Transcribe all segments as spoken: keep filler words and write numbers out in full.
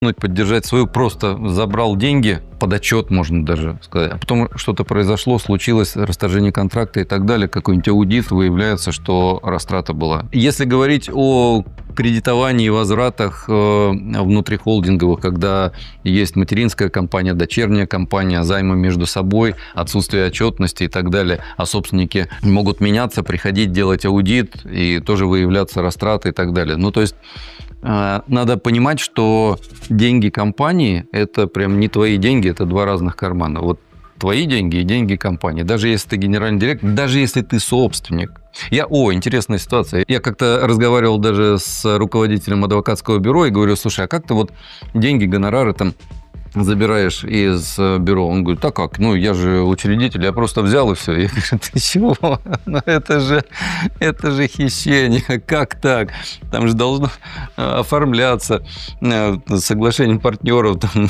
поддержать свою, просто забрал деньги, под отчет, можно даже сказать. А потом что-то произошло, случилось, расторжение контракта и так далее, какой-нибудь аудит, выявляется, что растрата была. Если говорить о кредитовании и возвратах внутрихолдинговых, когда есть материнская компания, дочерняя компания, займы между собой, отсутствие отчетности и так далее, а собственники могут меняться, приходить делать аудит и тоже выявляться растраты и так далее. Ну, то есть надо понимать, что деньги компании – это прям не твои деньги, это два разных кармана. Вот твои деньги и деньги компании. Даже если ты генеральный директор, даже если ты собственник. Я, о, интересная ситуация. Я как-то разговаривал даже с руководителем адвокатского бюро и говорю: слушай, а как ты вот деньги, гонорары там забираешь из бюро? Он говорит: так как? Ну, я же учредитель, я просто взял и все. Я говорю: ты чего? Ну, это же, это же хищение. Как так? Там же должно оформляться соглашение партнеров. Там...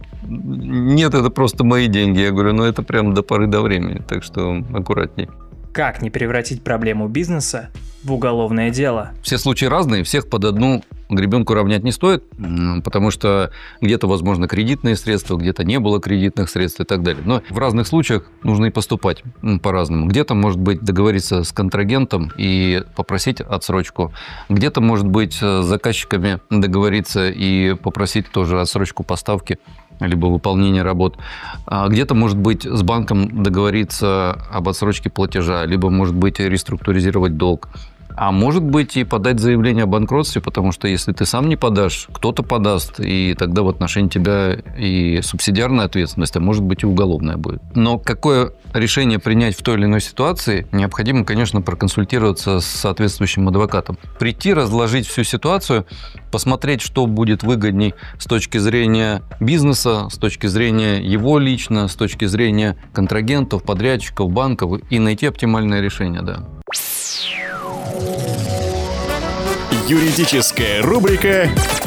Нет, это просто мои деньги. Я говорю: ну, это прям до поры до времени, так что аккуратней. Как не превратить проблему бизнеса в уголовное дело? Все случаи разные, всех под одну гребенку равнять не стоит, потому что где-то, возможно, кредитные средства, где-то не было кредитных средств и так далее. Но в разных случаях нужно и поступать по-разному. Где-то, может быть, договориться с контрагентом и попросить отсрочку. Где-то, может быть, с заказчиками договориться и попросить тоже отсрочку поставки либо выполнение работ. А где-то, может быть, с банком договориться об отсрочке платежа, либо, может быть, реструктуризировать долг. А может быть, и подать заявление о банкротстве, потому что если ты сам не подашь, кто-то подаст, и тогда в отношении тебя и субсидиарная ответственность, а может быть, и уголовная будет. Но какое решение принять в той или иной ситуации, необходимо, конечно, проконсультироваться с соответствующим адвокатом. Прийти, разложить всю ситуацию, посмотреть, что будет выгодней с точки зрения бизнеса, с точки зрения его лично, с точки зрения контрагентов, подрядчиков, банков, и найти оптимальное решение, да. Юридическая рубрика